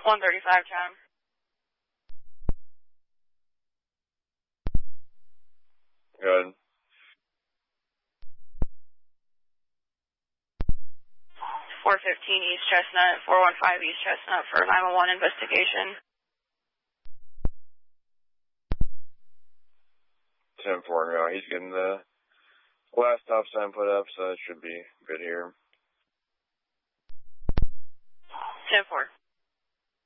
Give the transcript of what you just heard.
1:35 time. Good. 415 East Chestnut, 415 East Chestnut for 911 investigation. 10-4, no, he's getting the last stop sign put up, so it should be good here. 10-4.